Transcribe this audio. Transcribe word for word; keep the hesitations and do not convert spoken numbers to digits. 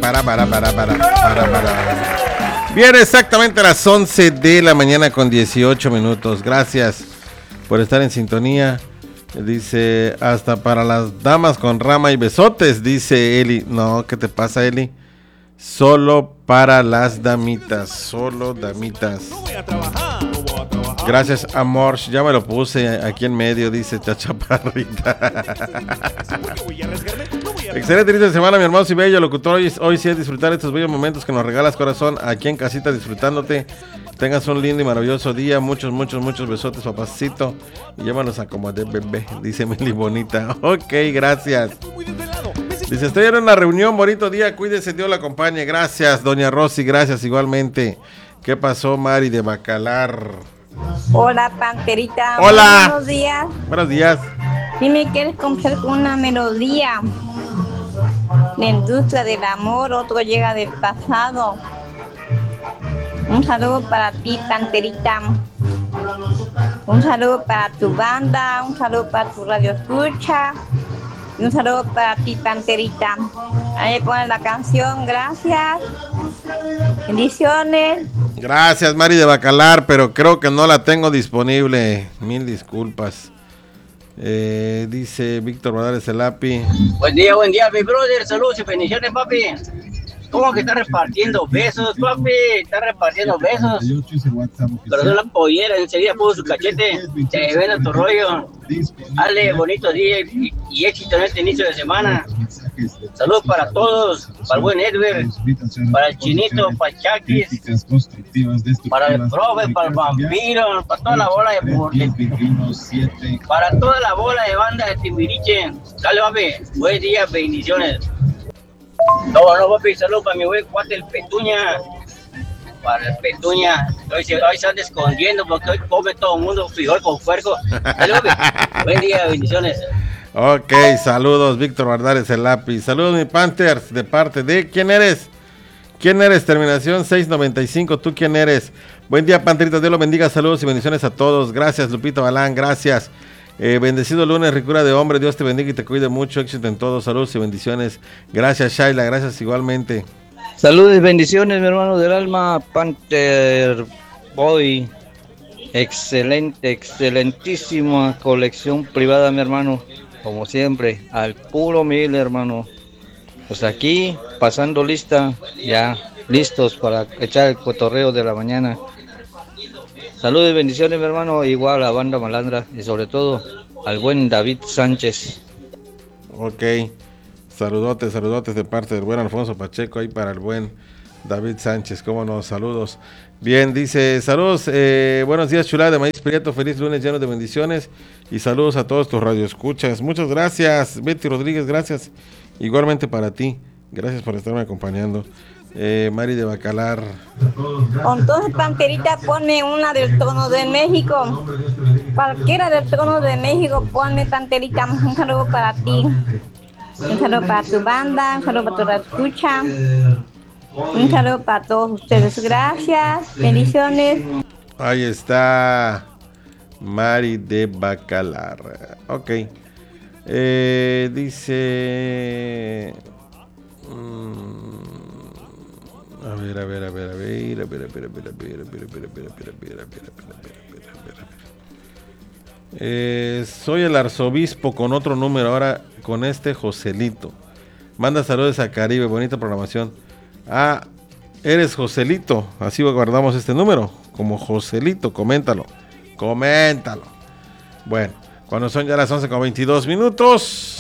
para, para, para, para, para, para. Bien, exactamente a las once de la mañana con dieciocho minutos. Gracias por estar en sintonía. Dice, hasta para las damas con rama y besotes, dice Eli. No, ¿qué te pasa, Eli? Solo para las damitas, solo damitas. Gracias, amor. Ya me lo puse aquí en medio, dice Chachaparrita. Excelente inicio de semana, mi hermoso y bello locutor. Hoy, hoy sí es disfrutar estos bellos momentos que nos regalas, corazón, aquí en casita disfrutándote. Tengas un lindo y maravilloso día. Muchos, muchos, muchos besotes, papacito. Y llévanos a como de bebé, dice Mili Bonita. Ok, gracias. Dice, estoy en una reunión, bonito día, cuídese, Dios la acompañe. Gracias, doña Rosy, gracias igualmente. ¿Qué pasó, Mari de Bacalar? Hola, Panterita. Hola. Buenos días. Buenos días. Si me quieres complacer con una melodía, la industria del amor, otro llega del pasado. Un saludo para ti, Panterita. Un saludo para tu banda, un saludo para tu radio escucha. Y un saludo para ti, Panterita. Ahí pones la canción, gracias. Bendiciones. Gracias, Mari de Bacalar, pero creo que no la tengo disponible. Mil disculpas. Eh, dice Víctor Morales Elapi. Buen día, buen día, mi brother. Saludos y bendiciones, papi. ¿Cómo que está repartiendo besos, papi? Está repartiendo besos. Pero no la pollera, enseguida puso su cachete. Se ven a tu rollo. Dale, bonito día y, y éxito en este inicio de semana. Saludos para todos, para el buen Edward, para el Chinito, para el Chaquis, para el Profe, para el Vampiro, para toda la bola de para toda la bola de banda de Timbiriche. Dale, papi, buen día, bendiciones. No, no, papi, saludos para mi güey cuate el Petuña. Para el Petuña, hoy se, hoy se anda escondiendo porque hoy come todo el mundo frijol con puerco. Dale, papi, buen día, bendiciones. Ok, saludos, Víctor Bardares, el lápiz. Saludos, mi Panthers, de parte de... ¿Quién eres? ¿Quién eres? Terminación seis noventa y cinco, ¿tú quién eres? Buen día, Panterita, Dios los bendiga, saludos y bendiciones a todos. Gracias, Lupito Balán, gracias. Eh, bendecido lunes, ricura de hombre, Dios te bendiga y te cuide mucho, éxito en todo, saludos y bendiciones. Gracias, Shaila, gracias igualmente. Saludos y bendiciones, mi hermano del alma, Panther Boy. Excelente, excelentísima colección privada, mi hermano. Como siempre, al puro mil, hermano. Pues aquí, pasando lista, ya listos para echar el cotorreo de la mañana. Saludos y bendiciones, mi hermano, igual a Banda Malandra y sobre todo al buen David Sánchez. Ok, saludotes, saludotes de parte del buen Alfonso Pacheco, ahí para el buen David Sánchez, cómo no, saludos. Bien, dice, saludos, eh, buenos días, chulada de maíz prieto, feliz lunes lleno de bendiciones y saludos a todos tus radioescuchas. Muchas gracias, Betty Rodríguez, gracias, igualmente para ti, gracias por estarme acompañando. Eh, Mari de Bacalar. Entonces, Panterita, ponme una del Trono de México. Cualquiera del Trono de México, ponme, Panterita, un saludo para ti. Un saludo para tu banda, un saludo para tu radioescucha. Un saludo para todos ustedes, gracias, bendiciones. Ahí está Mari de Bacalar. Ok. Eh, dice... Mmm, a ver, a ver, a ver, a ver, a ver, a ver, a ver, a ver, a ver, a ver, a ver, a ver, a ver, a ver. Eh, soy el arzobispo con otro número, ahora con este Joselito. Manda saludos a Caribe, bonita programación. Ah, eres Joselito, así guardamos este número, como Joselito, coméntalo, coméntalo. Bueno, cuando son ya las once con veintidós minutos,